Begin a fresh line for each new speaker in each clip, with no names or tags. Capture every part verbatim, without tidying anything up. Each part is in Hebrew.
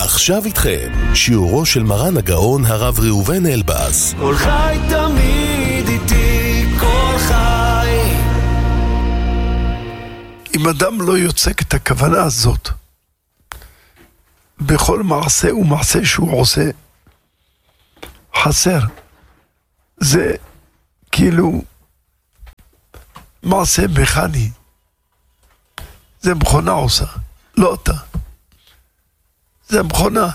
ועכשיו איתכם, שיעורו של מרן הגאון הרב ראובן אלבז.
כל חי תמיד איתי, כל חי.
אם אדם לא יוצק את הכוונה הזאת בכל מעשה ומעשה שהוא עושה, חסר. זה כאילו מעשה מכני, זה מכונה עושה, לא אתה, זה מכונה.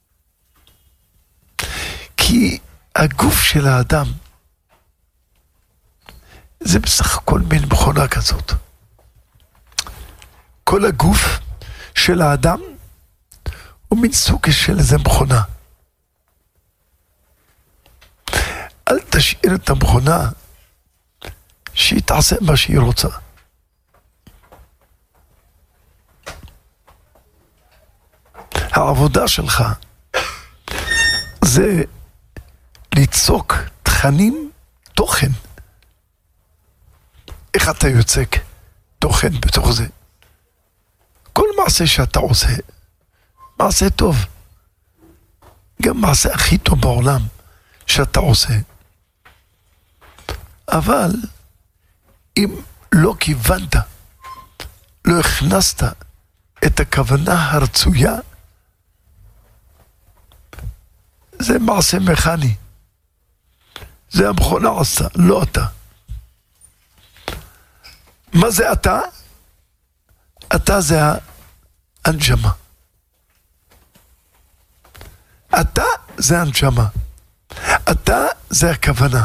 כי הגוף של האדם זה בסך הכל מין מכונה כזאת. כל הגוף של האדם הוא מין סוג של איזה מכונה. אל תשאיר את המכונה שהיא תעשה מה שהיא רוצה. העבודה שלך זה ליצוק תכנים, תוכן. איך אתה יוצק תוכן בתוך זה? כל מעשה שאתה עושה, מעשה טוב. גם מעשה הכי טוב בעולם שאתה עושה. אבל אם לא כיוונת, לא הכנסת את הכוונה הרצויה, זה מעשה מכני. זה המכונה עושה, לא אתה. מה זה אתה? אתה זה הנשמה. אתה זה הנשמה. אתה זה הכוונה.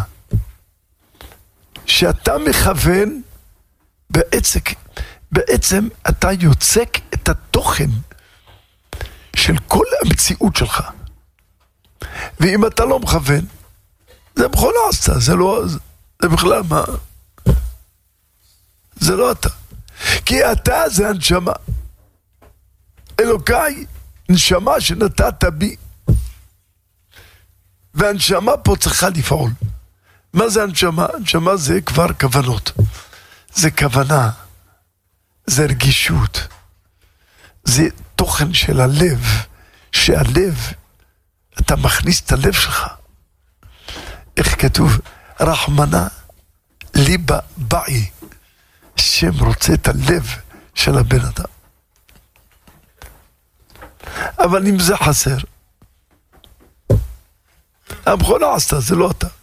שאתה מכוון, בעצם, בעצם אתה יוצק את התוכן של כל המציאות שלך. ואם אתה לא מכוון, זה מכונה עשתה, זה לא, זה בכלל מה? זה לא אתה. כי אתה זה הנשמה. אלוקיי, נשמה שנתת בי. והנשמה פה צריכה לפעול. מה זה הנשמה? הנשמה זה כבר כוונות. זה כוונה. זה רגישות. זה תוכן של הלב. שהלב, אתה מכניס את הלב שלך. איך כתוב? רחמנה ליבה באי. השם רוצה את הלב של הבן אדם. אבל אם זה חסר, המכונה עשתה, זה לא אתה.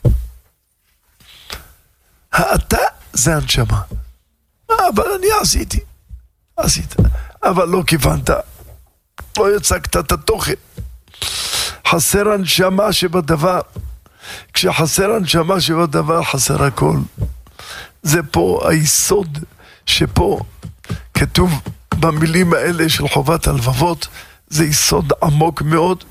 האתה זה הנשמה. אבל אני עשיתי. עשית. אבל לא כיוונת. לא יצקת את התוכן. חסר הנשמה שבדבר. כשחסר הנשמה שבדבר, חסר הכל. זה פה היסוד שפה כתוב במילים האלה של חובת הלבבות. זה יסוד עמוק מאוד.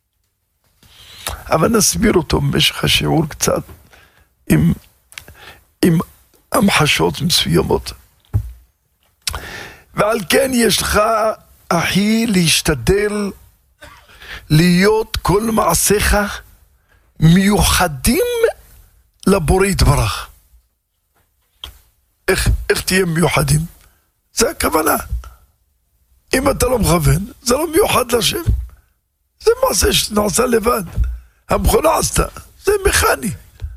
אבל נסביר אותו במשך השיעור קצת עם, עם המחשות מסוימות. ועל כן יש לך, אחי, להשתדל להיות כל מעשיך מיוחדים לבורא יתברך. איך, איך תהיה מיוחדים? זה הכוונה. אם אתה לא מכוון, זה לא מיוחד לשם. זה מעשה שנעשה לבד. המכונה עשתה, זה מכני.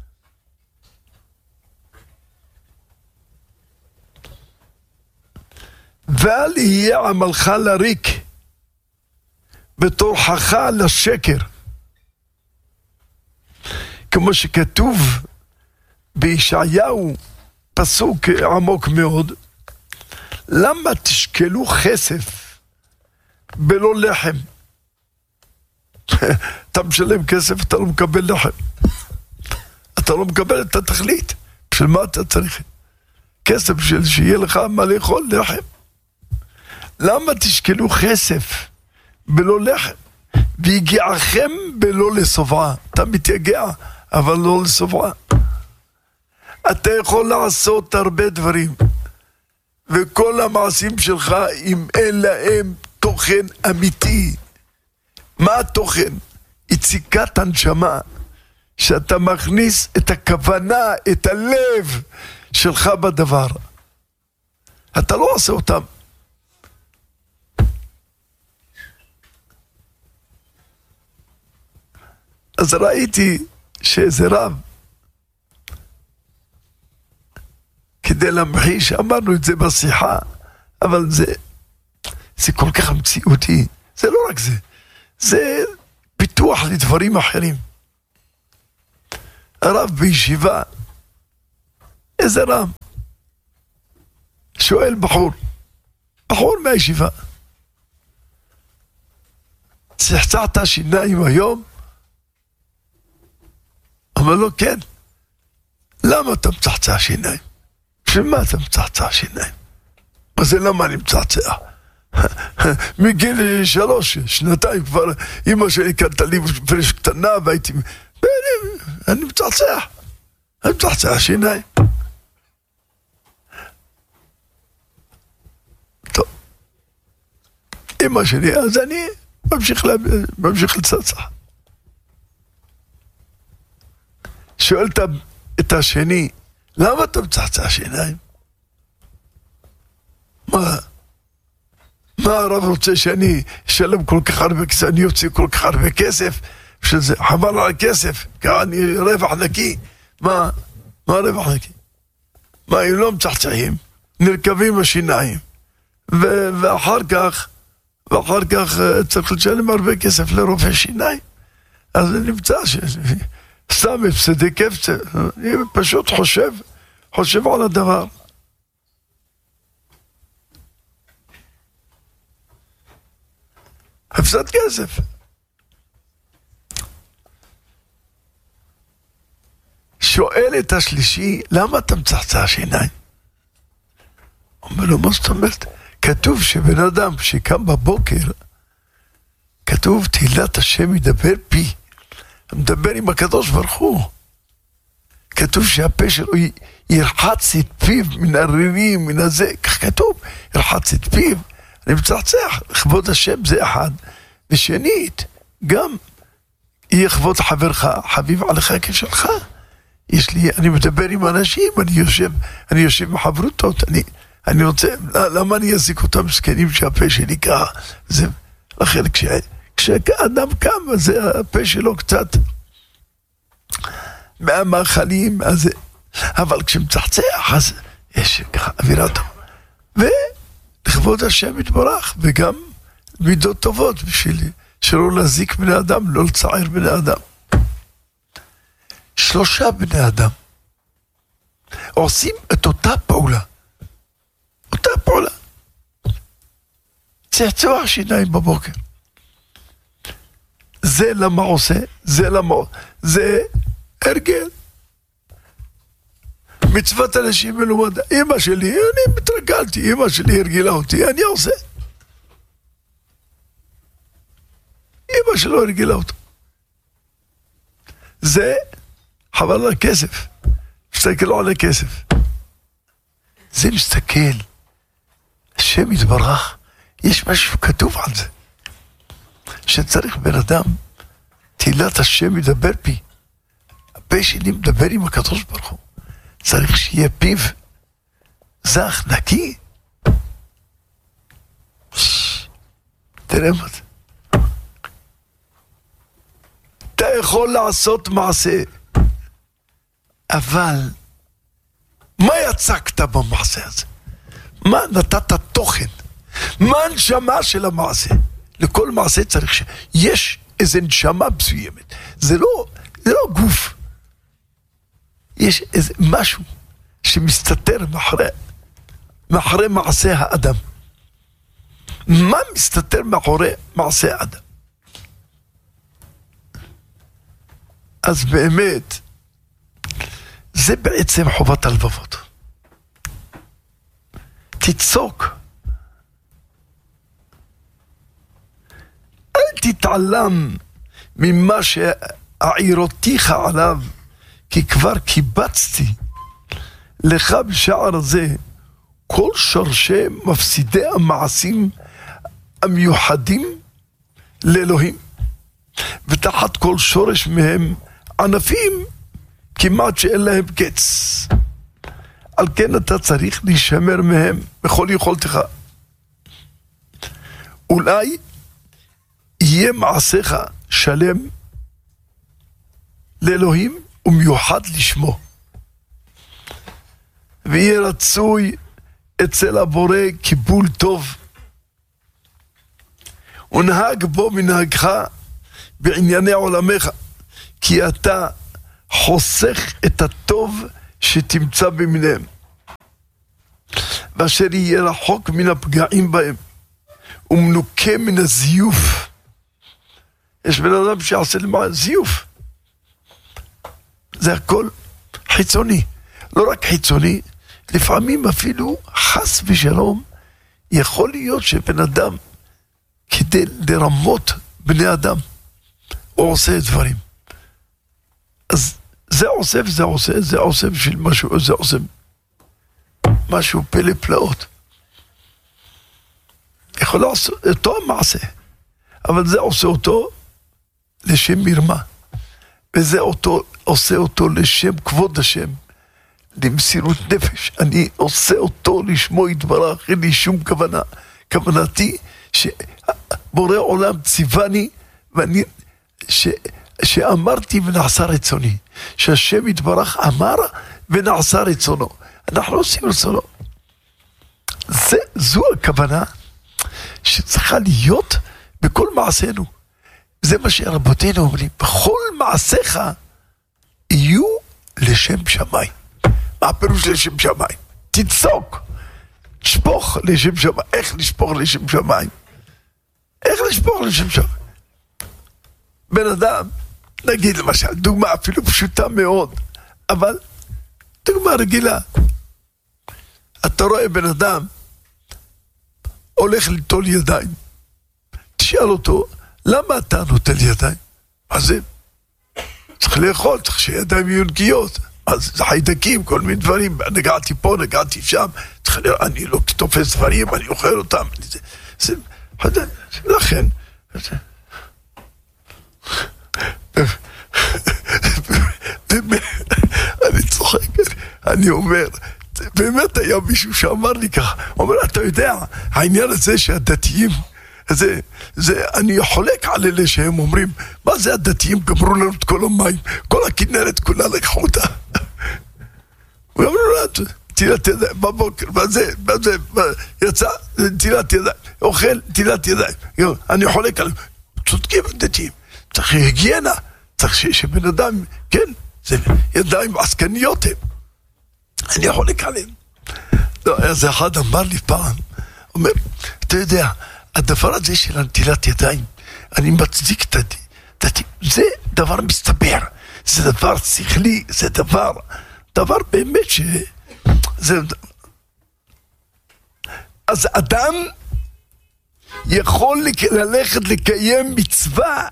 ואל יהיה עמלך לריק, בתורכך לשקר. כמו שכתוב בישעיהו, פסוק עמוק מאוד, למה תשקלו כסף בלא לחם? אתה משלם כסף, אתה לא מקבל לחם. אתה לא מקבל את התכלית. בשביל מה אתה צריך? כסף בשביל שיהיה לך מה לאכול, לחם. למה תשקלו כסף בלא לחם? ויגיעכם בלא לשובעה. אתה מתייגע, אבל לא לשובעה. אתה יכול לעשות הרבה דברים, וכל המעשים שלך, אם אין להם תוכן אמיתי. מה התוכן? יציקת הנשמה, שאתה מכניס את הכוונה, את הלב שלך בדבר. אתה לא עושה אותם. אז ראיתי שאיזה רב, כדי להמחיש, אמרנו את זה בשיחה, אבל זה, זה כל כך מציאותי, זה לא רק זה, זה פיתוח לדברים אחרים. הרב בישיבה, איזה רב, שואל בחור, בחור מהישיבה, צחצחת שיניים היום? אמר לו כן. למה אתה מצחצח שיניים? בשביל מה אתה מצחצח שיניים? מה זה למה אני מצחצח? מגיל שלוש, שנתיים כבר, אמא שלי קנתה לי פרש קטנה והייתי, אני מצחצח, אני מצחצח שיניים. טוב, אמא שלי, אז אני ממשיך, ממשיך לצחצח. שואל את השני, למה אתה מצחצח שיניים? מה? מה הרב רוצה שאני אשלם כל כך הרבה כסף, אני יוצא כל כך הרבה כסף, שזה חבל על הכסף, כי אני רווח נקי. מה? מה רווח נקי? מה, אם לא מצחצחים, נרכבים השיניים, ו- ואחר כך, ואחר כך צריך לשלם הרבה כסף לרופא שיניים. אז אני נמצא ש... סתם הפסדי כסף, אני פשוט חושב, חושב על הדבר. הפסד כסף. שואל את השלישי, למה אתה מצחצח שיניים? אומר לו, מה זאת אומרת? כתוב שבן אדם שקם בבוקר, כתוב תהילת השם ידבר פי, מדבר עם הקדוש ברוך הוא. כתוב שהפה שלו ירחץ את פיו מן הרירים, מן הזה, כך כתוב, ירחץ את פיו. אני מצחצח, לכבוד השם זה אחד, ושנית, גם יהיה כבוד חברך, חביב עליך כשלך. יש לי, אני מדבר עם אנשים, אני יושב, אני יושב בחברותות, אני, אני רוצה, למה אני אזיק אותם מסכנים שהפה שלי ככה? זה, לכן כש, כשאדם קם, אז הפה שלו קצת מהמאכלים, אז, אבל כשמצחצח, אז יש ככה אווירה טוב. ולכבוד השם יתברך, וגם מידות טובות בשביל שלא להזיק בני אדם, לא לצער בני אדם. שלושה בני אדם עושים את אותה פעולה, אותה פעולה, צחצוח שיניים בבוקר. זה למה עושה, זה למה, זה הרגל. מצוות אנשים מלומד, אמא שלי, אני מתרגלתי, אמא שלי הרגילה אותי, אני עושה. אמא שלו הרגילה אותו. זה חבל על הכסף, מסתכל על הכסף. זה מסתכל, השם יתברך, יש משהו כתוב על זה, שצריך בן אדם, תהילת השם ידבר פי, הפה שלי מדבר עם הקדוש ברוך הוא, צריך שיהיה פיו זך, נקי. תראה מה זה. אתה יכול לעשות מעשה, אבל מה יצקת במעשה הזה? מה נתת תוכן? מה הנשמה של המעשה? לכל מעשה צריך ש... יש איזו נשמה מסוימת. זה לא, זה לא גוף. יש איזה משהו שמסתתר מאחורי, מאחורי מעשה האדם. מה מסתתר מאחורי מעשה האדם? אז באמת, זה בעצם חובת הלבבות. תצוק. אל תתעלם ממה שהעירותיך עליו, כי כבר קיבצתי לך בשער הזה כל שורשי מפסידי המעשים המיוחדים לאלוהים, ותחת כל שורש מהם ענפים כמעט שאין להם קץ. על כן אתה צריך להישמר מהם בכל יכולתך. אולי יהיה מעשיך שלם לאלוהים ומיוחד לשמו. ויהיה רצוי אצל הבורא קיבול טוב. ונהג בו מנהגך בענייני עולמך, כי אתה חוסך את הטוב שתמצא במיניהם, ואשר יהיה רחוק מן הפגעים בהם, ומנוקה מן הזיוף. יש בן אדם שיעשה למה זיוף. זה הכל חיצוני. לא רק חיצוני, לפעמים אפילו חס ושלום, יכול להיות שבן אדם, כדי לרמות בני אדם, הוא עושה דברים. אז זה עושה וזה עושה, זה עושה בשביל משהו, זה עושה משהו פלא פלאות. יכול לעשות אותו מעשה, אבל זה עושה אותו לשם מרמה, וזה אותו, עושה אותו לשם כבוד השם, למסירות נפש. אני עושה אותו לשמו יתברך, אין לי שום כוונה. כוונתי שבורא עולם ציווני, ואני ש, שאמרתי ונעשה רצוני, שהשם יתברך אמר ונעשה רצונו. אנחנו עושים רצונו. זה, זו הכוונה שצריכה להיות בכל מעשינו. זה מה שרבותינו אומרים, בכל מעשיך יהיו לשם שמיים. מה הפירוש לשם שמיים? תצוק, תשפוך לשם שמיים. איך לשפוך לשם שמיים? איך לשפוך לשם שמיים? בן אדם, נגיד למשל, דוגמה אפילו פשוטה מאוד, אבל דוגמה רגילה. אתה רואה בן אדם הולך לטול ידיים, תשאל אותו, למה אתה נוטל ידיים? מה זה? צריך לאכול, צריך שידיים יהיו נקיות. אז זה חיידקים, כל מיני דברים, נגעתי פה, נגעתי שם, צריך ל... אני לא תופס דברים, אני אוכל אותם. זה, זה, זה, לכן, זה... אני צוחק, אני אומר, באמת היה מישהו שאמר לי ככה, אומר, אתה יודע, העניין הזה שהדתיים, זה, זה, אני חולק על אלה שהם אומרים, מה זה הדתיים? גמרו לנו את כל המים, כל הכנרת כולה לקחו אותה. הוא אמרו לה, תילת ידיים, בבוקר, בזה, בזה, יצא, תילת ידיים, אוכל, תילת ידיים. אני חולק עליהם, צודקים הדתיים, צריך היגיינה, צריך שבן אדם, כן, זה ידיים עסקניות הם. אני חולק עליהם. לא, אז אחד אמר לי פעם, אומר, אתה יודע, הדבר הזה של הנטילת ידיים, אני מצדיק את הדתיים, זה דבר מסתבר, זה דבר שכלי, זה דבר, דבר באמת ש... זה... אז אדם יכול ללכת לקיים מצווה,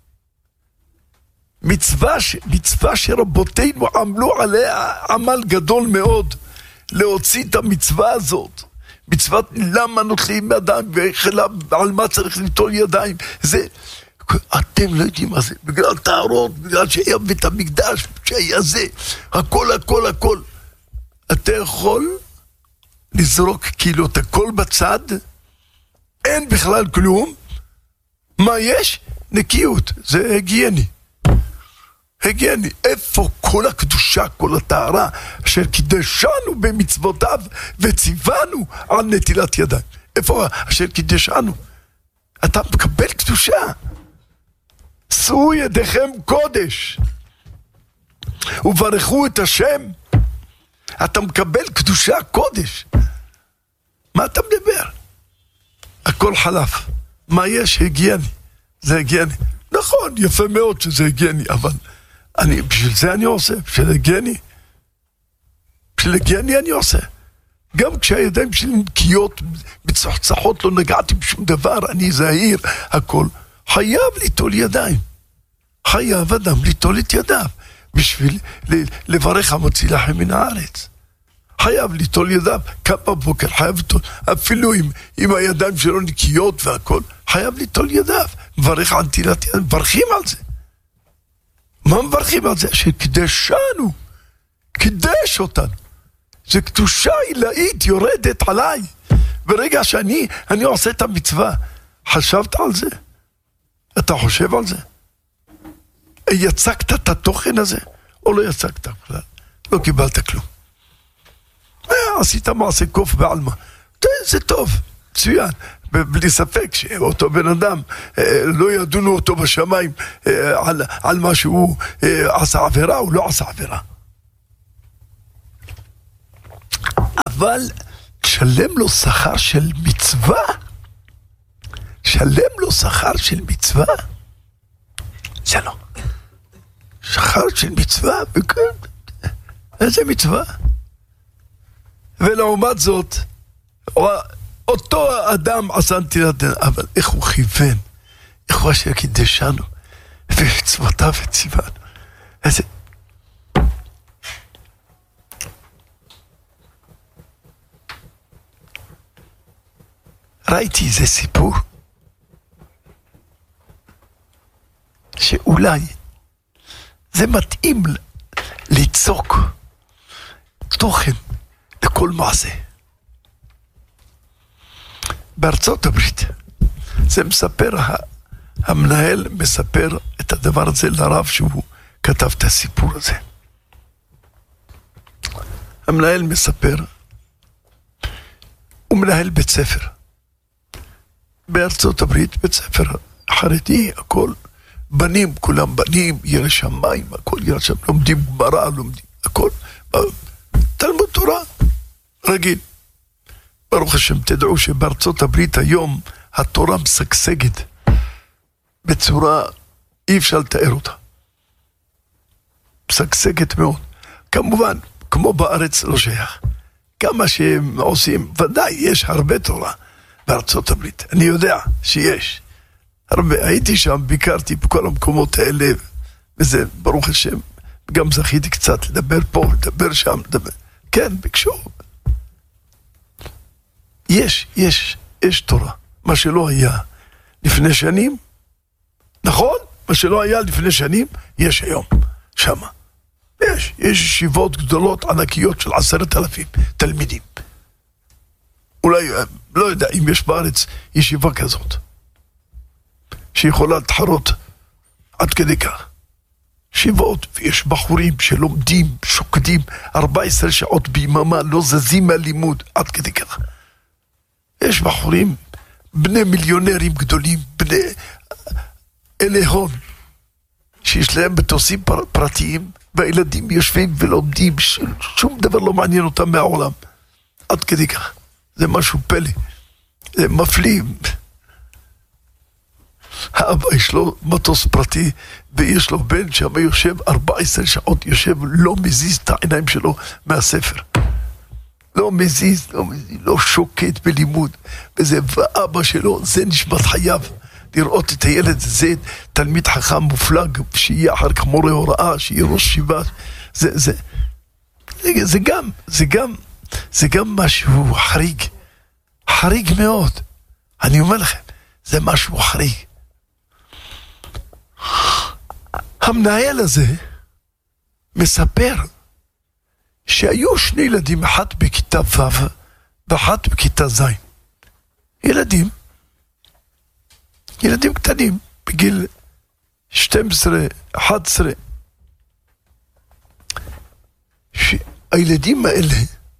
מצווה, ש... מצווה שרבותינו עמלו עליה עמל גדול מאוד, להוציא את המצווה הזאת. מצוות למה נוטלים ידיים ועל מה צריך לטול ידיים, זה, אתם לא יודעים מה זה, בגלל טהרות, בגלל שהיה בית המקדש, שהיה זה, הכל הכל הכל. אתה יכול לזרוק כאילו את הכל בצד, אין בכלל כלום, מה יש? נקיות, זה הגייני. הגייני, איפה כל הקדושה, כל הטהרה, אשר קידשנו במצוותיו וציוונו על נטילת ידיים. איפה אשר קידשנו? אתה מקבל קדושה. שאו ידיכם קודש וברכו את השם. אתה מקבל קדושה קודש. מה אתה מדבר? הכל חלף. מה יש? הגייני. זה הגייני. נכון, יפה מאוד שזה הגייני, אבל אני, בשביל זה אני עושה, בשביל הגייני. בשביל הגייני אני עושה. גם כשהידיים שלי נקיות, בצחצחות, לא נגעתי בשום דבר, אני זהיר, הכל. חייב ליטול ידיים. חייב אדם ליטול את ידיו, בשביל לברך המוציא לחם מן הארץ. חייב ליטול ידיו, קם בבוקר, חייב ליטול, אפילו עם, עם הידיים שלו נקיות והכל, חייב ליטול ידיו, מברך על נטילת ידיים, מברכים על זה. מה מברכים על זה? שקדשנו, קדש אותנו. זה קדושה עילאית יורדת עליי. ברגע שאני, אני עושה את המצווה, חשבת על זה? אתה חושב על זה? יצקת את התוכן הזה, או לא יצקת בכלל, לא קיבלת כלום. עשית מעשה קוף בעלמה, זה טוב, מצוין, בלי ספק שאותו בן אדם, לא ידונו אותו בשמיים על, על מה שהוא עשה עבירה או לא עשה עבירה. אבל שלם לו שכר של מצווה, שלם לו שכר של מצווה, זה לא. שכר של מצווה, איזה מצווה? ולעומת זאת, אותו אדם עשה נטילת דמים, אבל איך הוא כיוון, איך הוא אשר קידשנו, ומצוותיו וציוונו. איזה... ראיתי איזה סיפור, שאולי זה מתאים ליצוק תוכן לכל מעשה. בארצות הברית, זה מספר, המנהל מספר את הדבר הזה לרב שהוא כתב את הסיפור הזה. המנהל מספר, הוא מנהל בית ספר. בארצות הברית, בית ספר חרדי, הכל בנים, כולם בנים, ירא שמיים, הכל ירא שמיים, לומדים גמרא, לומדים, הכל, תלמוד תורה, רגיל. ברוך השם, תדעו שבארצות הברית היום התורה משגשגת בצורה אי אפשר לתאר אותה. משגשגת מאוד. כמובן, כמו בארץ לא שייך. כמה שהם עושים, ודאי יש הרבה תורה בארצות הברית. אני יודע שיש. הרבה, הייתי שם, ביקרתי בכל המקומות האלה, וזה, ברוך השם, גם זכיתי קצת לדבר פה, לדבר שם, לדבר. כן, ביקשו. יש, יש, יש תורה. מה שלא היה לפני שנים, נכון? מה שלא היה לפני שנים, יש היום, שמה. יש, יש ישיבות גדולות, ענקיות של עשרת אלפים תלמידים. אולי, לא יודע אם יש בארץ ישיבה כזאת, שיכולה להתחרות עד כדי כך. ישיבות, ויש בחורים שלומדים, שוקדים, ארבע עשרה שעות ביממה, לא זזים מהלימוד, עד כדי כך. יש בחורים, בני מיליונרים גדולים, בני אלה הון, שיש להם מטוסים פר, פרטיים, והילדים יושבים ולומדים, שום דבר לא מעניין אותם מהעולם. עד כדי כך. זה משהו פלא. זה מפליא. האבא יש לו מטוס פרטי, ויש לו בן שם יושב ארבע עשרה שעות, יושב, לא מזיז את העיניים שלו מהספר. לא מזיז, לא מזיז, לא שוקט בלימוד. וזה, ואבא שלו, זה נשמת חייו. לראות את הילד, זה תלמיד חכם מופלג, שיהיה אחר כך מורה הוראה, שיהיה ראש שיבה. זה, זה, זה, זה גם, זה גם, זה גם משהו חריג. חריג מאוד. אני אומר לכם, זה משהו חריג. המנהל הזה מספר שהיו שני ילדים, אחת בכיתה ו' ואחת בכיתה ז'. ילדים, ילדים קטנים, בגיל שתים עשרה, אחת עשרה. שהילדים האלה,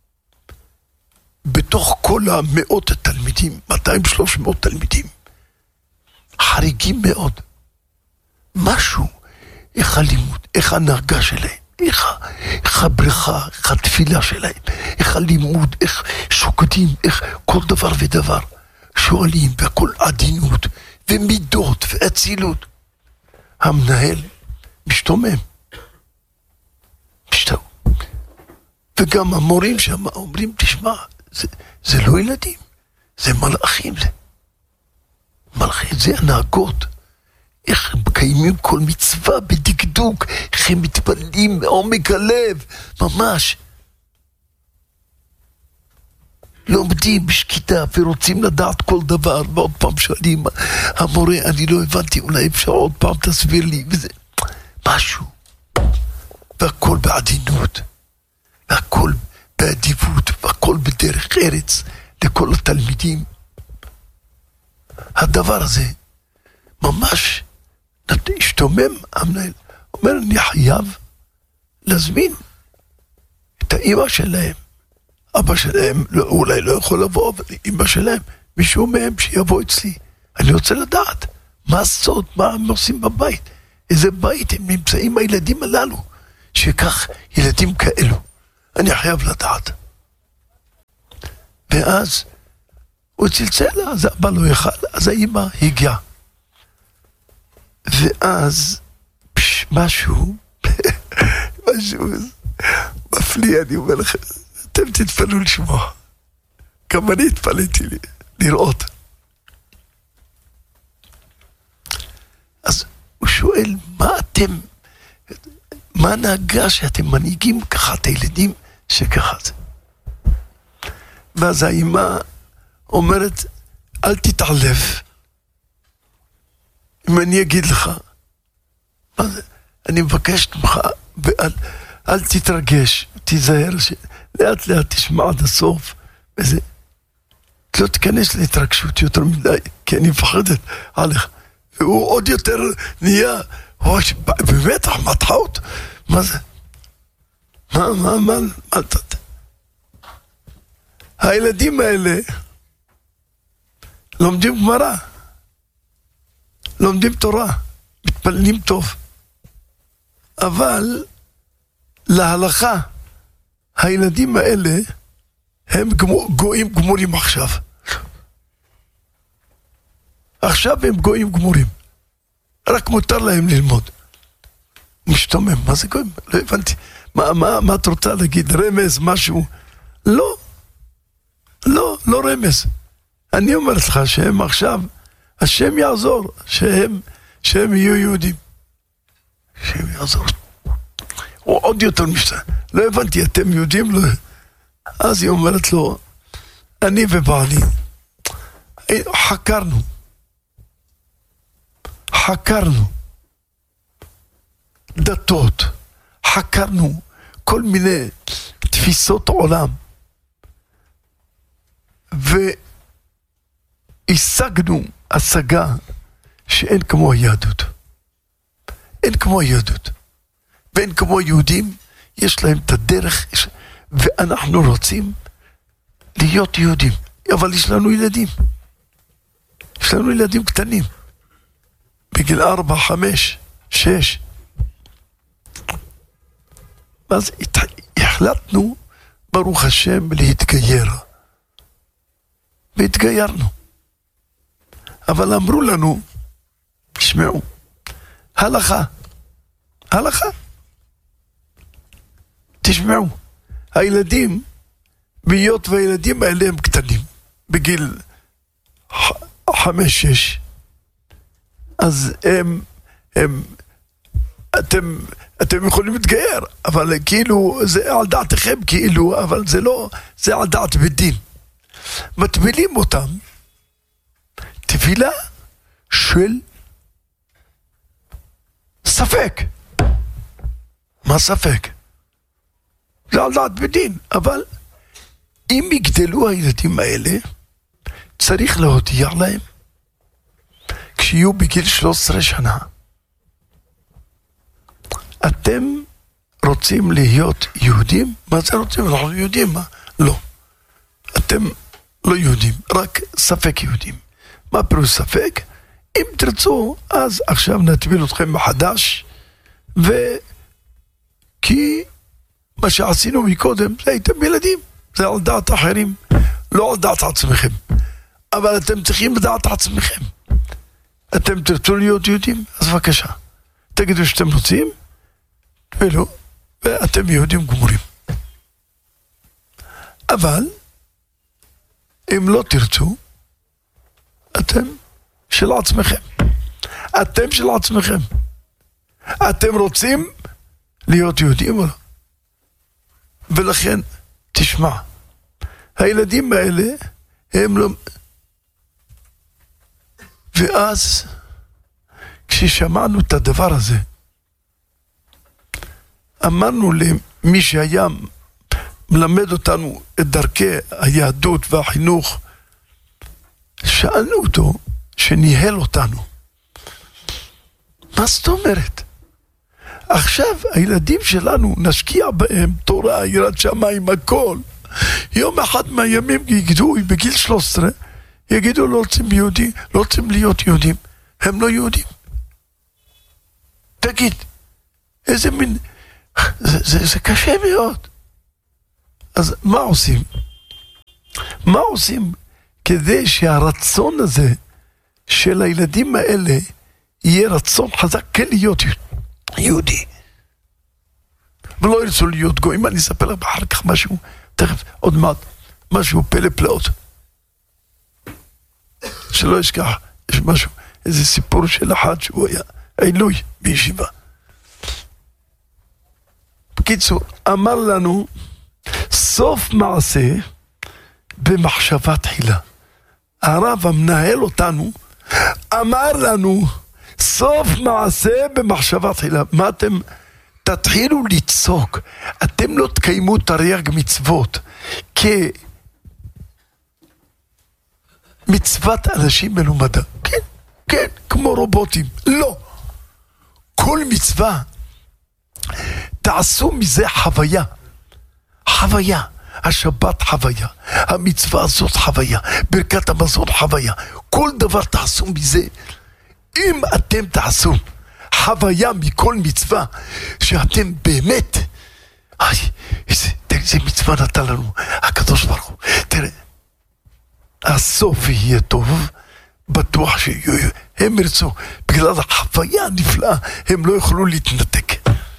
בתוך כל המאות התלמידים, מאתיים שלוש מאות תלמידים, חריגים מאוד. משהו, איך הלימוד, איך הנהגה שלהם, איך, איך הבריכה, איך התפילה שלהם, איך הלימוד, איך שוקדים, איך כל דבר ודבר. שואלים, והכל עדינות, ומידות, ואצילות. המנהל משתומם. משתומם. וגם המורים שם אומרים, תשמע, זה, זה לא ילדים, זה מלאכים. זה. מלאכים, זה הנהגות. איך הם מקיימים כל מצווה בדקדוק, איך הם מתפללים מעומק הלב, ממש. לומדים בשקידה ורוצים לדעת כל דבר, ועוד פעם שואלים, המורה, אני לא הבנתי, אולי אפשר עוד פעם תסביר לי, וזה משהו. והכל בעדינות, והכל באדיבות, והכל בדרך ארץ, לכל התלמידים. הדבר הזה, ממש, השתומם המנהל, אומר, אני חייב להזמין את האמא שלהם. אבא שלהם לא, אולי לא יכול לבוא, אבל אמא שלהם, מישהו מהם שיבוא אצלי. אני רוצה לדעת מה הסוד, מה הם עושים בבית, איזה בית הם נמצאים הילדים הללו, שכך ילדים כאלו. אני חייב לדעת. ואז הוא צלצל, אז אבא לא יכל, אז האמא הגיעה. ואז פש, משהו, משהו מפליא, אני אומר לכם, אתם תתפלו לשמוע. גם אני התפלאתי לי, לראות. אז הוא שואל, מה אתם, מה נהגה שאתם מנהיגים ככה את הילדים שככה זה? ואז האמא אומרת, אל תתעלף. אם אני אגיד לך, מה זה? אני מבקשת ממך, ואל, אל תתרגש, תיזהר, לאט לאט תשמע עד הסוף, וזה, לא תיכנס להתרגשות יותר מדי, כי אני מפחדת עליך. והוא עוד יותר נהיה, במתח, מתחות, מה זה? מה, מה, מה, מה, הילדים האלה לומדים גמרא, לומדים תורה, מתפללים טוב, אבל להלכה הילדים האלה הם גויים גמורים עכשיו. עכשיו הם גויים גמורים, רק מותר להם ללמוד. משתומם, מה זה גויים? לא הבנתי. מה, מה, מה את רוצה להגיד? רמז, משהו? לא, לא, לא רמז. אני אומר לך שהם עכשיו, השם יעזור, שהם, שהם יהיו יהודים. השם יעזור. הוא עוד יותר משתנה. לא הבנתי, אתם יהודים? לא. אז היא אומרת לו, אני ובעלי, חקרנו. חקרנו דתות, חקרנו כל מיני תפיסות עולם, והשגנו השגה שאין כמו היהדות. אין כמו היהדות. ואין כמו יהודים, יש להם את הדרך, ואנחנו רוצים להיות יהודים. אבל יש לנו ילדים. יש לנו ילדים קטנים. בגיל ארבע, חמש, שש. אז החלטנו, ברוך השם, להתגייר. והתגיירנו. אבל אמרו לנו, תשמעו, הלכה, הלכה. תשמעו, הילדים, בהיות והילדים האלה הם קטנים, בגיל חמש, שש. אז הם, הם, אתם, אתם יכולים להתגייר, אבל כאילו, זה על דעתכם כאילו, אבל זה לא, זה על דעת בדין. מטבילים אותם, תפילה של ספק. מה ספק? זה על דעת בדין, אבל אם יגדלו הילדים האלה, צריך להודיע להם, כשיהיו בגיל שלוש עשרה שנה, אתם רוצים להיות יהודים? מה זה רוצים? אנחנו יהודים, מה? לא. אתם לא יהודים, רק ספק יהודים. מה פירוש ספק? אם תרצו, אז עכשיו נטביל אתכם מחדש, וכי מה שעשינו מקודם, זה הייתם ילדים, זה על דעת אחרים, לא על דעת עצמכם. אבל אתם צריכים לדעת עצמכם. אתם תרצו להיות יהודים? אז בבקשה. תגידו שאתם רוצים, ולא, ואתם יהודים גמורים. אבל, אם לא תרצו, אתם של עצמכם. אתם של עצמכם. אתם רוצים להיות יהודים או לא? ולכן, תשמע, הילדים האלה, הם לא... ואז, כששמענו את הדבר הזה, אמרנו למי שהיה מלמד אותנו את דרכי היהדות והחינוך, שאלנו אותו, שניהל אותנו, מה זאת אומרת? עכשיו הילדים שלנו נשקיע בהם תורה, יראת שמיים, הכל. יום אחד מהימים יגידו, בגיל שלוש עשרה, יגידו לא רוצים יהודים, לא רוצים להיות יהודים. הם לא יהודים. תגיד, איזה מין... זה, זה, זה קשה מאוד. אז מה עושים? מה עושים כדי שהרצון הזה של הילדים האלה יהיה רצון חזק כן להיות יהודי ולא ירצו להיות גויים? אני אספר לך אחר כך משהו, תכף, עוד מעט, משהו פלא פלאות שלא אשכח. יש משהו, איזה סיפור של אחד שהוא היה עילוי בישיבה. בקיצור, אמר לנו סוף מעשה במחשבה תחילה. הרב המנהל אותנו אמר לנו סוף מעשה במחשבה תחילה. מה אתם תתחילו לצעוק, אתם לא תקיימו תרי"ג מצוות כמצוות אנשים מלומדה, כן, כן, כמו רובוטים. לא, כל מצווה תעשו מזה חוויה, חוויה. השבת חוויה, המצווה הזאת חוויה, ברכת המזון חוויה. כל דבר תעשו מזה. אם אתם תעשו חוויה מכל מצווה שאתם באמת, איי, איזה, תראה, איזה מצווה נתן לנו הקדוש ברוך הוא. תראה, הסוף יהיה טוב, בטוח שהם ירצו, בגלל החוויה הנפלאה הם לא יוכלו להתנתק.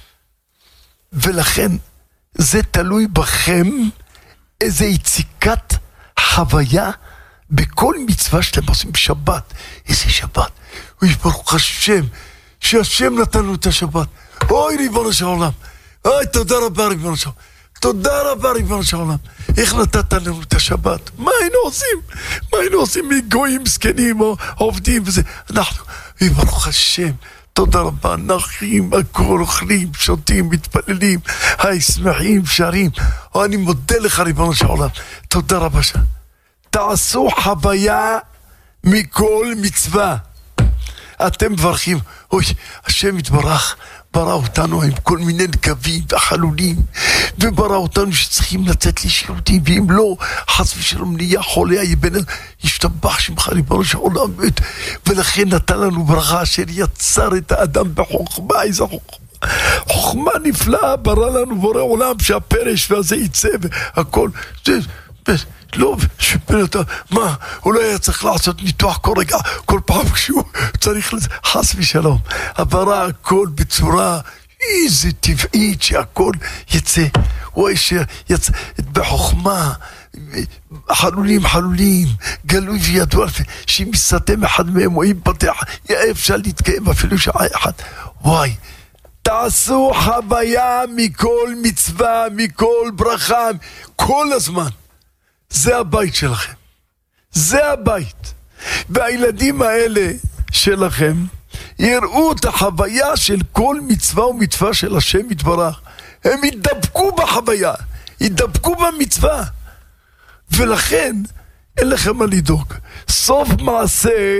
ולכן זה תלוי בכם, איזה יציקת חוויה בכל מצווה שאתם עושים. בשבת, איזה שבת, אוי ברוך השם, שהשם נתן לנו את השבת. אוי ריבונו של עולם, אוי תודה רבה ריבונו של עולם, תודה רבה ריבונו של עולם, איך נתת לנו את השבת? מה היינו עושים? מה היינו עושים מגויים זקנים או עובדים וזה? אנחנו, אוי ברוך השם, תודה רבה, נחים, הכל אוכלים, שותים, מתפללים, היי, שמחים, שרים. או, אני מודה לך ריבונו של עולם, תודה רבה שם. תעשו חוויה מכל מצווה. אתם מברכים, אוי, השם יתברך, ברא אותנו עם כל מיני נקבים וחלולים, וברא אותנו שצריכים לצאת לשירותים, ואם לא, חס ושלום נהיה חולה, יבן ישתבח שמך ריבונו של עולם, ולכן נתן לנו ברכה אשר יצר את האדם בחוכמה. איזה חוכמה, חוכמה נפלאה ברא לנו בורא עולם, שהפרש והזה יצא והכל. זה, זה, לא, שפן אותה, מה, הוא לא היה צריך לעשות ניתוח כל רגע, כל פעם כשהוא צריך לזה, חס ושלום. הברא הכל בצורה איזה טבעית שהכל יצא, הוא יצא בחוכמה, חלולים חלולים, גלוי וידוע, שאם מסתם אחד מהם או אם פתח, יהיה אפשר להתקיים אפילו שעה אחת. וואי, תעשו חוויה מכל מצווה, מכל ברכה, כל הזמן. זה הבית שלכם, זה הבית. והילדים האלה שלכם יראו את החוויה של כל מצווה ומצווה של השם יתברך. הם ידבקו בחוויה, ידבקו במצווה, ולכן אין לכם מה לדאוג. סוף מעשה,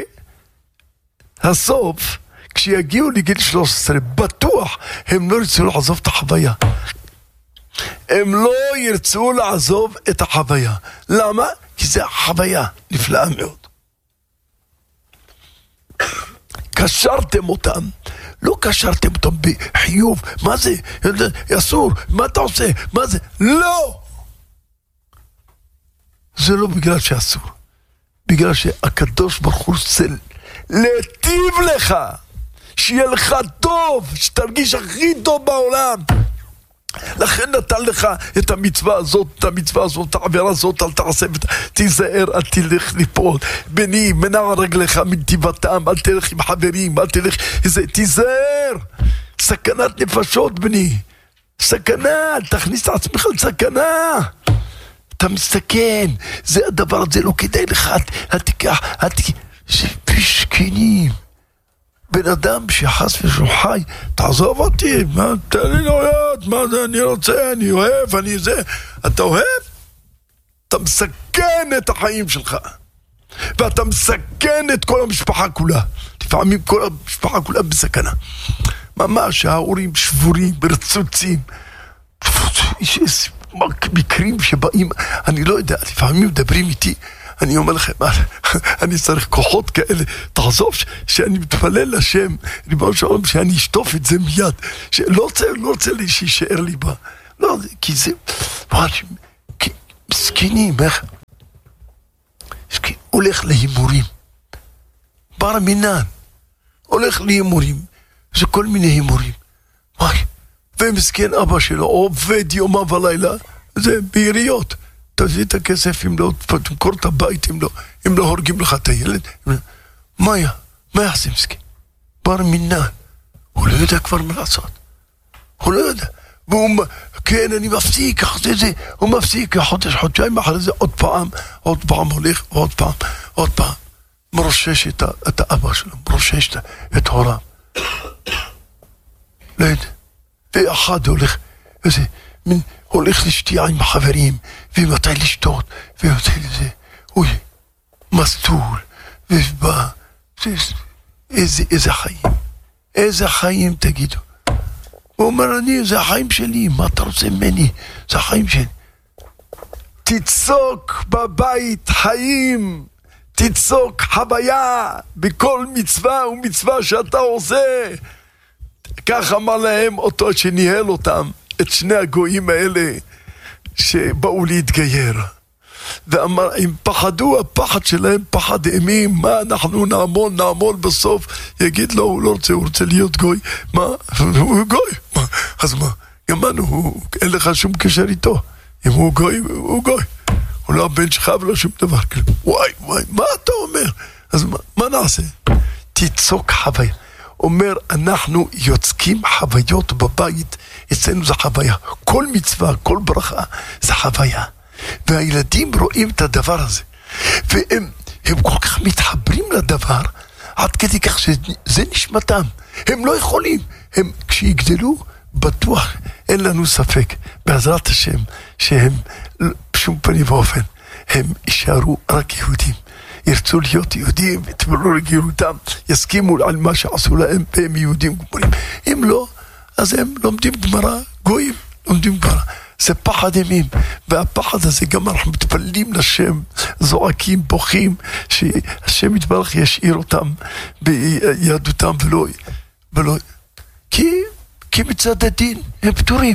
הסוף, כשיגיעו לגיל שלוש עשרה, בטוח הם לא ירצו לעזוב את החוויה. הם לא ירצו לעזוב את החוויה. למה? כי זה חוויה נפלאה מאוד. קשרתם אותם, לא קשרתם אותם בחיוב. מה זה? אסור, מה אתה עושה? מה זה? לא! זה לא בגלל שאסור, בגלל שהקדוש ברוך הוא רוצה להיטיב לך, שיהיה לך טוב, שתרגיש הכי טוב בעולם. לכן נתן לך את המצווה הזאת, את המצווה הזאת, את העבירה הזאת, אל תעשה, תיזהר, אל תלך ליפול, בני, מנע רגליך מנתיבתם, אל תלך עם חברים, אל תלך, איזה, תיזהר, סכנת נפשות בני, סכנה, אל תכניס את עצמך לסכנה, אתה מסתכן, זה הדבר הזה לא כדאי לך, אל תיקח, אל תיקח, זה פשקנים. בן אדם שחס ושלום חי, תעזוב אותי, מה, תן לי נויות, מה זה, אני רוצה, אני אוהב, אני זה, אתה אוהב? אתה מסכן את החיים שלך, ואתה מסכן את כל המשפחה כולה, לפעמים כל המשפחה כולה בסכנה. ממש ההורים שבורים, ברצוצים. יש איזה מקרים שבאים, אני לא יודע, לפעמים מדברים איתי, אני אומר לכם, אני צריך כוחות כאלה, תעזוב שאני מתפלל לשם, ריבונו של עולם, שאני אשטוף את זה מיד, שלא רוצה, לא רוצה לי שישאר לי בה, לא, כי זה, מסכינים, איך? הולך להימורים, בר מינן, הולך להימורים, זה כל מיני הימורים, וואי, ומסכן אבא שלו, עובד יומם ולילה, זה בעיריות, תביא את הכסף אם לא, תמכור את הבית אם לא, אם לא הורגים לך את הילד, מה היה? מה יעשה מסכן? בר מינן, הוא לא יודע כבר מה לעשות, הוא לא יודע, והוא, כן, אני מפסיק, אחרי זה, הוא מפסיק, חודש, חודשיים, אחרי זה עוד פעם, עוד פעם הולך, עוד פעם, עוד פעם, מרושש את, את האבא שלו, מרושש את, את הוריו. לא יודע, ואחד הולך, וזה, מין, הולך לשתייה עם החברים, ומתי לשתות, ויוצא לזה, אוי, מסטול, ובא, איזה, איזה חיים, איזה חיים תגידו. הוא אומר, אני, זה החיים שלי, מה אתה רוצה ממני? זה החיים שלי. תצוק בבית חיים, תצוק חוויה בכל מצווה ומצווה שאתה עושה. כך אמר להם אותו שניהל אותם, את שני הגויים האלה שבאו להתגייר. ואמר, הם פחדו, הפחד שלהם פחד אימים, מה אנחנו נעמול, נעמול בסוף, יגיד לו, הוא לא רוצה, הוא רוצה להיות גוי, מה? הוא גוי, מה? אז מה? גם אנו, אין לך שום קשר איתו, אם הוא גוי, הוא גוי, הוא לא הבן שלך ולא שום דבר, וואי, וואי, מה אתה אומר? אז מה, מה נעשה? תצוק חוויה. אומר, אנחנו יוצקים חוויות בבית, אצלנו זה חוויה, כל מצווה, כל ברכה, זה חוויה. והילדים רואים את הדבר הזה, והם הם כל כך מתחברים לדבר, עד כדי כך שזה נשמתם. הם לא יכולים, הם כשיגדלו, בטוח, אין לנו ספק, בעזרת השם, שהם בשום פנים ואופן, הם יישארו רק יהודים. ירצו להיות יהודים, יתמלאו לגירותם, יסכימו על מה שעשו להם, והם יהודים גמורים. אם לא, אז הם לומדים גמרא, גויים, לומדים גמרא. זה פחד אימים, והפחד הזה גם אנחנו מתפללים לשם, זועקים, בוכים, שהשם יתברך ישאיר אותם ביהדותם ולא, ולא, כי, כי מצד הדין הם פטורים.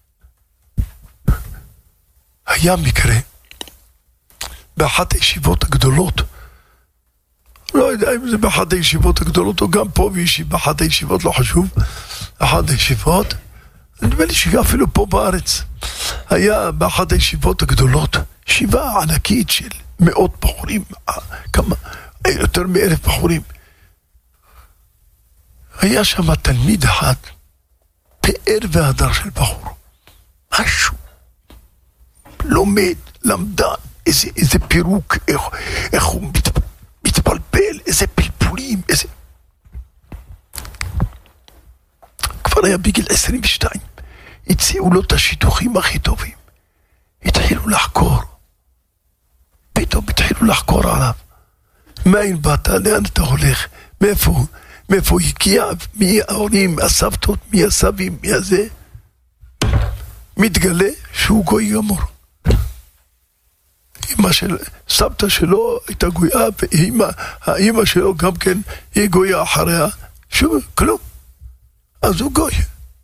היה מקרה, באחת הישיבות הגדולות, לא יודע אם זה באחת הישיבות הגדולות, או גם פה בישיב, באחת הישיבות, לא חשוב, אחת הישיבות, נדמה לי שאפילו פה בארץ, היה באחת הישיבות הגדולות, ישיבה ענקית של מאות בחורים, כמה, יותר מאלף בחורים. היה שם תלמיד אחד, פאר והדר של בחור, משהו, לומד, למדן, איזה, איזה פירוק, איך, איך הוא מת, מתפלפל, איזה פלפולים, איזה... כבר היה בגיל עשרים ושתיים, הציעו לו את השיתוחים הכי טובים, התחילו לחקור, פתאום התחילו לחקור עליו, מאין באת, לאן אתה הולך, מאיפה, מאיפה הגיע, מי ההורים, הסבתות, מי הסבים, מי הזה, מתגלה שהוא גוי גמור. אמא של סבתא שלו הייתה גויה, והאמא שלו גם כן היא גויה אחריה, שוב, כלום. אז הוא גוי.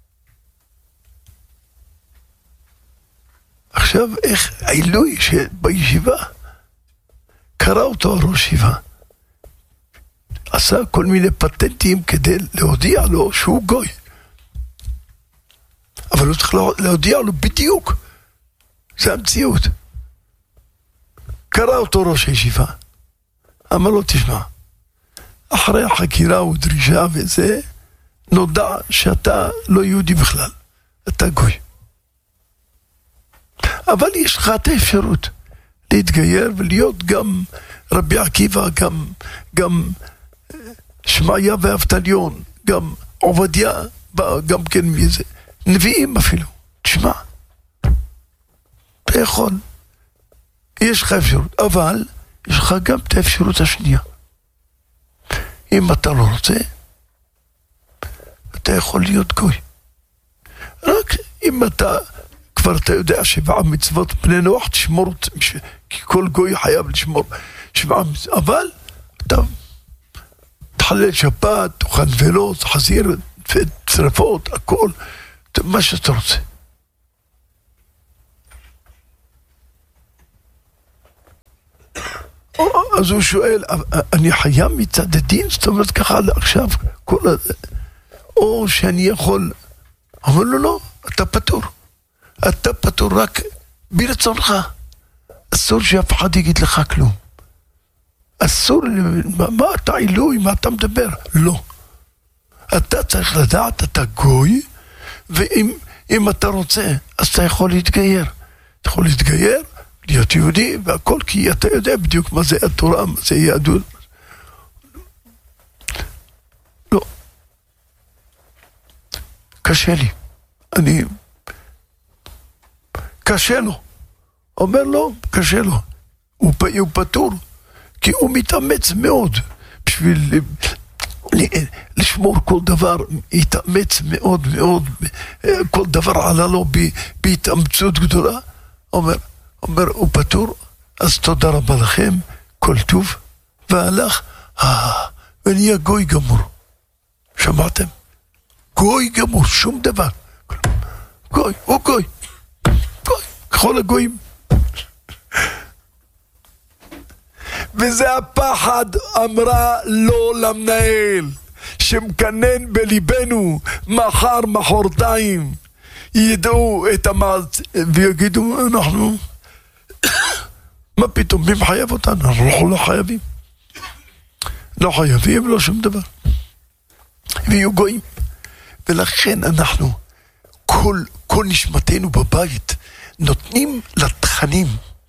עכשיו, איך העילוי שבישיבה, קרא אותו הראש ישיבה, עשה כל מיני פטנטים כדי להודיע לו שהוא גוי. אבל הוא צריך להודיע לו בדיוק. זה המציאות. קרא אותו ראש הישיבה, אמר לו, תשמע, אחרי החקירה ודרישה וזה, נודע שאתה לא יהודי בכלל, אתה גוי. אבל יש לך את האפשרות להתגייר ולהיות גם רבי עקיבא, גם, גם שמעיה ואבטליון, גם עובדיה, גם כן מזה, נביאים אפילו. תשמע, אתה יכול, יש לך אפשרות, אבל יש לך גם את האפשרות השנייה. אם אתה לא רוצה, אתה יכול להיות גוי. רק אם אתה, כבר אתה יודע שבעה מצוות בני נוח, תשמור, כי כל גוי חייב לשמור שבעה מצוות, אבל אתה תחלל שבת, תאכל נבלות, חזיר, צרפות, הכל, מה שאתה רוצה. אז הוא שואל, אני חייב מצד הדין? זאת אומרת ככה עכשיו, כל הזה, או שאני יכול, אבל לא, לא, אתה פטור. אתה פטור רק ברצונך. אסור שאף אחד יגיד לך כלום. אסור, מה, מה אתה עילוי, מה אתה מדבר? לא. אתה צריך לדעת, אתה גוי, ואם אם אתה רוצה, אז אתה יכול להתגייר. אתה יכול להתגייר, להיות יהודי, והכל, כי אתה יודע בדיוק מה זה התורה, מה זה יהדות. לא. קשה לי. אני... קשה לו. אומר לו, קשה לו. הוא, הוא פטור, כי הוא מתאמץ מאוד בשביל לשמור כל דבר, התאמץ מאוד מאוד, כל דבר עלה לו בהתאמצות גדולה. אומר, אומר, הוא פטור, אז תודה רבה לכם, כל טוב, והלך, אה, ונהיה גוי גמור. שמעתם? גוי גמור, שום דבר. גוי, הוא גוי. גוי, ככל הגויים. וזה הפחד, אמרה לא למנהל, שמקנן בליבנו, מחר, מחרתיים, ידעו את המעצ... ויגידו, אנחנו, מה פתאום, מי מחייב אותנו? אנחנו לא חייבים. לא חייבים, לא שום דבר. ויהיו גויים. ולכן אנחנו, כל, כל נשמתנו בבית, נותנים לתכנים.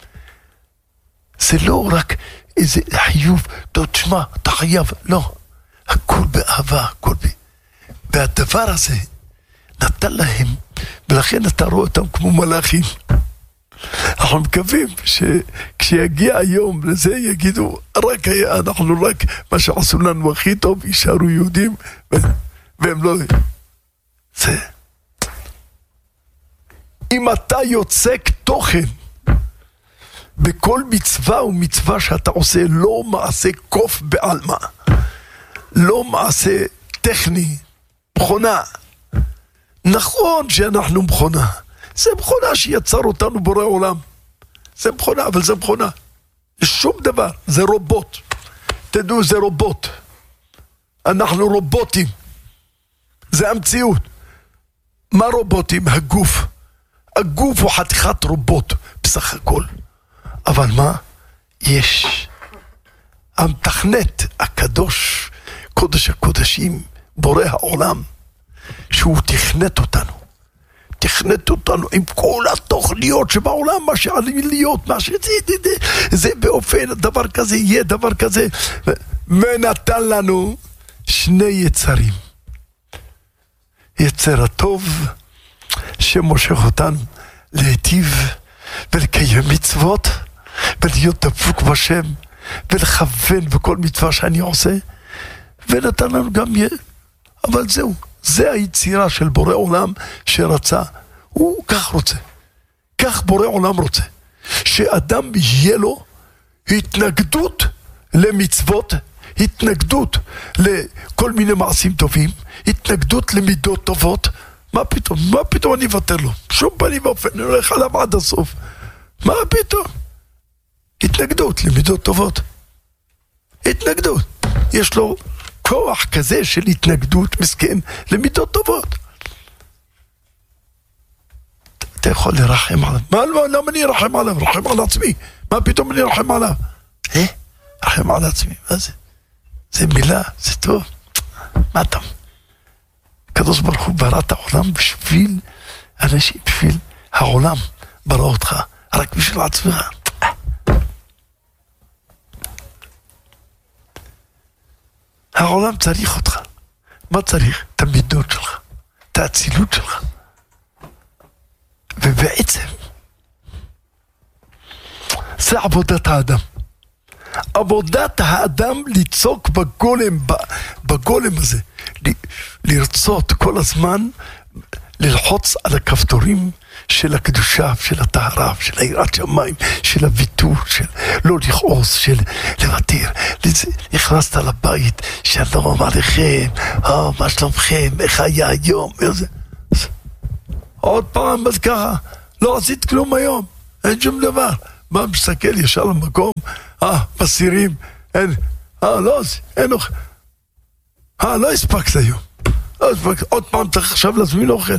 זה לא רק איזה חיוב, תשמע, אתה חייב, לא. הכל באהבה, הכל ב... והדבר הזה נתן להם, ולכן אתה רואה אותם כמו מלאכים. אנחנו מקווים שכשיגיע היום לזה יגידו, רק היה, אנחנו רק מה שעשו לנו הכי טוב, יישארו יהודים, והם לא... זה... אם אתה יוצק תוכן בכל מצווה ומצווה שאתה עושה, לא מעשה קוף בעלמה, לא מעשה טכני, מכונה. נכון שאנחנו מכונה, זה מכונה שיצר אותנו בורא עולם, זה מכונה, אבל זה מכונה, שום דבר, זה רובוט. תדעו, זה רובוט, אנחנו רובוטים, זה המציאות. מה רובוטים? הגוף. הגוף הוא חתיכת רובוט בסך הכל, אבל מה? יש המתכנת הקדוש, קודש הקודשים, בורא העולם, שהוא תכנת אותנו, תכנת אותנו עם כל התוכניות שבעולם, מה שעלים להיות, מה שזה, זה, זה באופן, דבר כזה יהיה, דבר כזה, ונתן לנו שני יצרים. יצר הטוב, שמושך אותנו להיטיב ולקיים מצוות, ולהיות דבוק בשם, ולכוון בכל מצווה שאני עושה, ונתן לנו גם יהיה, אבל זהו, זה היצירה של בורא עולם שרצה, הוא כך רוצה, כך בורא עולם רוצה, שאדם יהיה לו התנגדות למצוות, התנגדות לכל מיני מעשים טובים, התנגדות למידות טובות. מה פתאום? מה פתאום אני אוותר לו? שום פנים ואופן, אני הולך עליו עד הסוף. מה פתאום? התנגדות למידות טובות. התנגדות. יש לו כוח כזה של התנגדות מסכן למידות טובות. אתה יכול לרחם עליו. מה, למה אני ארחם עליו? רחם על עצמי. מה פתאום אני ארחם עליו? אה? רחם על עצמי. מה זה? זה מילה, זה טוב. מה אתה? הקדוש ברוך הוא ברא את העולם בשביל אנשים, בשביל העולם ברא אותך, רק בשביל עצמך. העולם צריך אותך. מה צריך? את המידות שלך, את האצילות שלך. ובעצם זה עבודת האדם. עבודת האדם ליצוק בגולם, בגולם הזה, לרצות כל הזמן ללחוץ על הכפתורים של הקדושה, של הטהרה, של היראת שמיים, של הוויתור, של לא לכעוס, של לוותר. נכנסת לבית, שלום עליכם, או, מה שלומכם, איך היה היום, איזה... עוד פעם, אז ככה, לא עשית כלום היום, אין שום דבר. מה מסתכל ישר למקום, אה, מסירים, אין, אה, לא, אין אוכל. אה, לא הספקת היום. לא הספקת, עוד פעם צריך עכשיו להזמין אוכל.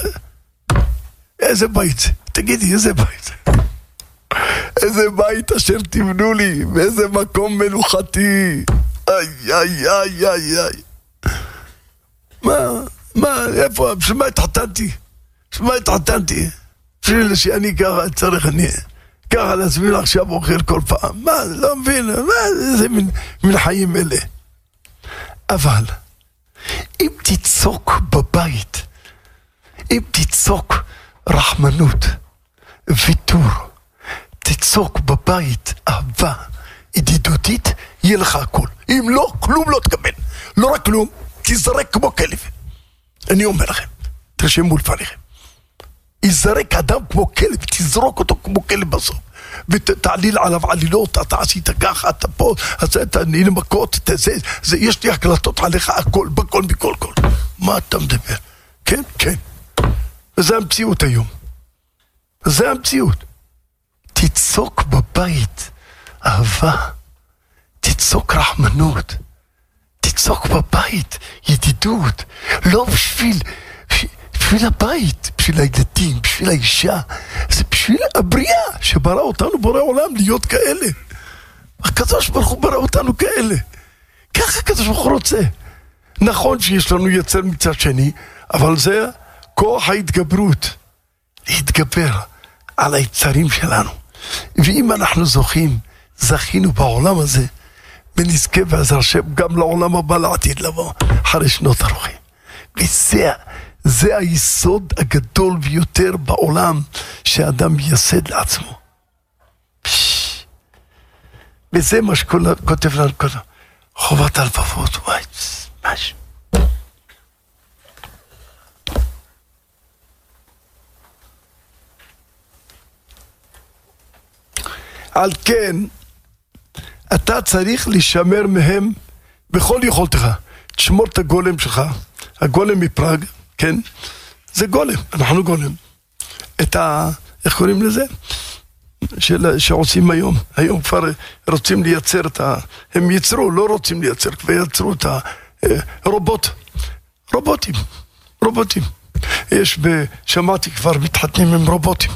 איזה בית זה? תגידי, איזה בית זה? איזה בית אשר תבנו לי, ואיזה מקום מנוחתי. איי, איי, איי, איי, איי. מה, מה, איפה, בשביל מה התחתנתי? בשביל מה התחתנתי? בשביל שאני ככה צריך, אני ככה להזמין עכשיו אוכל כל פעם. מה, לא מבין, מה, איזה מין, מין חיים אלה. אבל, אם תצוק בבית, אם תצוק רחמנות, ויתור, תצוק בבית אהבה ידידותית, יהיה לך הכל. אם לא, כלום לא תקבל. לא רק כלום, תזרק כמו כלב. אני אומר לכם, תרשמו לפניכם. יזרק אדם כמו כלב, תזרוק אותו כמו כלב בסוף. ותעליל עליו עלילות, אתה עשית ככה, אתה פה, אתה הנה מכות, זה, זה, יש לי הקלטות עליך, הכל, בכל, בכל, כל. מה אתה מדבר? כן, כן. וזה המציאות היום. זה המציאות. תצוק בבית אהבה, תצוק רחמנות, תצוק בבית ידידות, לא בשביל, בשביל הבית, בשביל הילדים, בשביל האישה, זה בשביל הבריאה שברא אותנו בורא עולם להיות כאלה. הקדוש ברוך הוא ברא אותנו כאלה. ככה הקדוש ברוך הוא רוצה. נכון שיש לנו יצר מצד שני, אבל זה כוח ההתגברות, להתגבר על היצרים שלנו. ואם אנחנו זוכים, זכינו בעולם הזה, ונזכה בעזר השם גם לעולם הבא לעתיד לבוא, אחרי שנות הרוחים. וזה, זה היסוד הגדול ביותר בעולם שאדם מייסד לעצמו. וזה מה שכותב לנו כל חובת הלבבות, וואי, משהו. על כן, אתה צריך לשמר מהם בכל יכולתך. תשמור את הגולם שלך, הגולם מפראג, כן? זה גולם, אנחנו גולם. את ה... איך קוראים לזה? של... שעושים היום. היום כבר רוצים לייצר את ה... הם ייצרו, לא רוצים לייצר, כבר ייצרו את הרובוט. רובוטים, רובוטים. יש ב... שמעתי כבר מתחתנים עם רובוטים.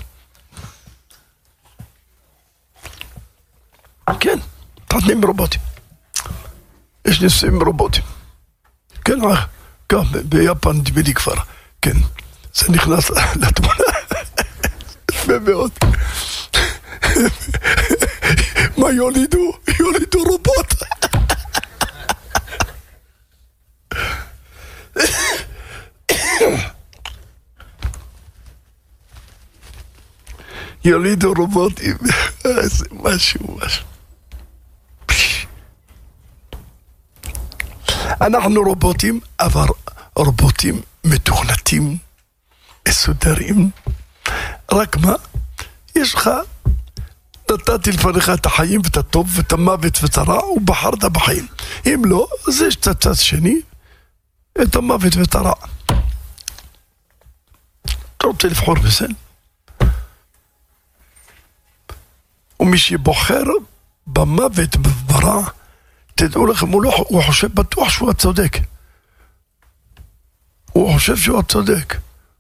כן, מתחתנים עם רובוטים. יש ניסויים רובוטים. כן, גם ביפן דמידי כבר. כן, זה נכנס לתמונה. יפה מאוד. מה יולידו? יולידו רובוט. יולידו רובוטים. זה משהו, משהו. אנחנו רובוטים, אבל רובוטים מתוכנתים, מסודרים. רק מה? יש לך, נתתי לפניך את החיים ואת הטוב ואת המוות ואת הרע, ובחרת בחיים. אם לא, אז יש את הצד שני, את המוות ואת הרע. אתה רוצה לבחור בזה? ומי שבוחר במוות וברע, תדעו לכם, הוא, לא, הוא חושב בטוח שהוא הצודק. הוא חושב שהוא הצודק.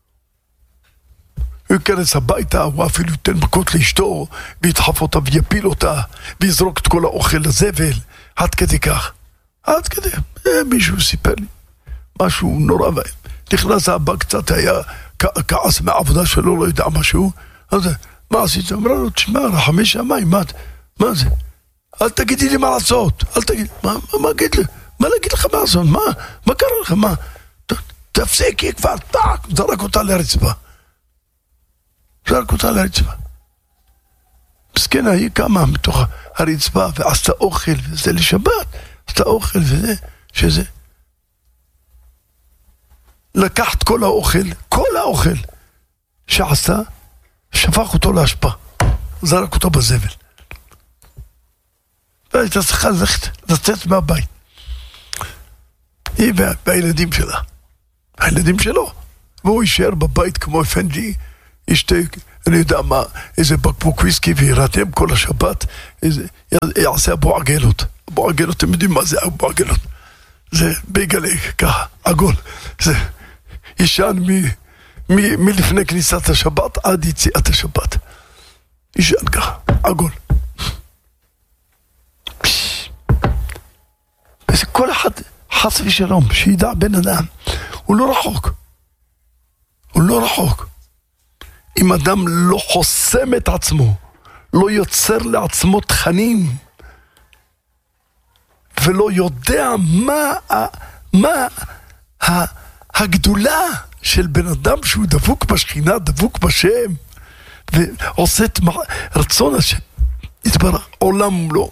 הוא ייכנס הביתה, הוא אפילו ייתן מכות לאשתו, וידחף אותה ויפיל אותה, ויזרוק את כל האוכל לזבל, עד כדי כך. עד כדי, מישהו סיפר לי, משהו נורא בהם. נכנס הבא קצת, היה כעס מהעבודה שלו, לא יודע משהו, אז מה עשית? אמרה לו, תשמע, רחמי שמיים, מה, מה זה? אל תגידי לי מה לעשות, אל תגיד, מה, מה, מה אגיד לי? מה להגיד לך מה לעשות? מה, מה קרה לך? מה? ת, תפסיקי כבר, טק, זרק אותה לרצפה. זרק אותה לרצפה. מסכנה, היא קמה מתוך הרצפה ועשתה אוכל, וזה לשבת, עשתה אוכל וזה, שזה. לקח את כל האוכל, כל האוכל שעשה, שפך אותו להשפעה, זרק אותו בזבל. והייתה צריכה ללכת, לצאת מהבית. היא והילדים שלה. הילדים שלו. והוא יישאר בבית כמו אפנדי, ישתה, אני יודע מה, איזה בקבוק וויסקי וירתם כל השבת, איזה, יעשה אבו עגלות. אבו עגלות, אתם יודעים מה זה אבו עגלות? זה ביגלי, ככה, עגול. זה ישן מ, מ, מלפני כניסת השבת עד יציאת השבת. ישן ככה, עגול. וזה כל אחד חס ושלום, שידע בן אדם, הוא לא רחוק. הוא לא רחוק. אם אדם לא חוסם את עצמו, לא יוצר לעצמו תכנים, ולא יודע מה, מה הגדולה של בן אדם שהוא דבוק בשכינה, דבוק בשם, ועושה את רצון השם, יתברך עולם לא.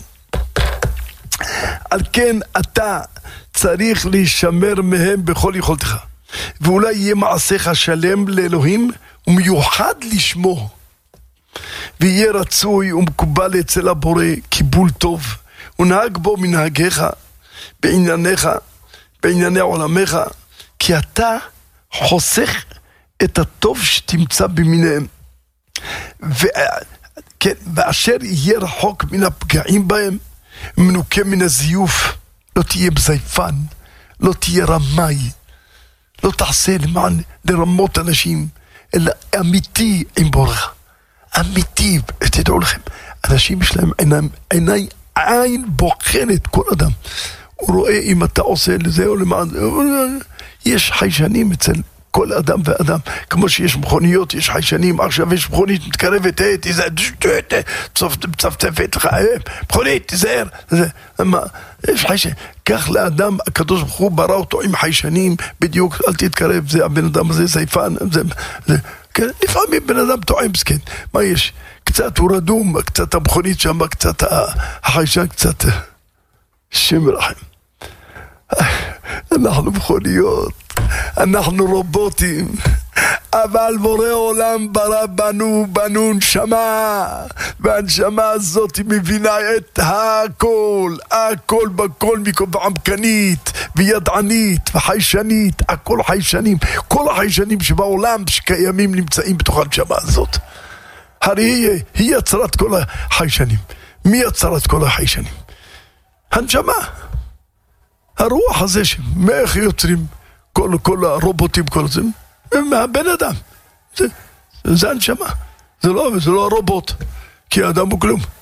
על כן אתה צריך להישמר מהם בכל יכולתך, ואולי יהיה מעשיך שלם לאלוהים ומיוחד לשמו, ויהיה רצוי ומקובל אצל הבורא קיבול טוב, ונהג בו מנהגיך בענייניך, בענייני עולמך, כי אתה חוסך את הטוב שתמצא במיניהם, ו... כן, ואשר יהיה רחוק מן הפגעים בהם, מנוקה מן הזיוף, לא תהיה בזייפן, לא תהיה רמאי, לא תעשה למען לרמות אנשים, אלא אמיתי עם בורך, אמיתי. תדעו לכם, אנשים יש להם עיניים, עיניים, עין בוחנת כל אדם, הוא רואה אם אתה עושה לזה או למען, יש חיישנים אצל כל אדם ואדם, כמו שיש מכוניות, יש חיישנים, עכשיו יש מכונית מתקרבת, תיזהר, מצפצפת לך, מכונית, תיזהר, יש חיישן, כך לאדם, הקדוש ברוך הוא ברא אותו עם חיישנים, בדיוק, אל תתקרב, זה הבן אדם הזה, זייפן, זה, לפעמים בן אדם טועה מסכן, מה יש? קצת הוא רדום, קצת המכונית שם, קצת החיישן, קצת שם רחם. אנחנו מכוניות, אנחנו רובוטים, אבל בורא עולם ברא בנו, בנו נשמה, והנשמה הזאת מבינה את הכל, הכל בכל, מכל עמקנית וידענית וחיישנית, הכל חיישנים, כל החיישנים שבעולם שקיימים נמצאים בתוך הנשמה הזאת. הרי היא, היא יצרת כל החיישנים. מי יצר את כל החיישנים? הנשמה. הרוח הזה, מאיך יוצרים כל, כל הרובוטים, כל זה, מהבן אדם. זה, זה הנשמה. זה לא, זה לא הרובוט, כי האדם הוא כלום.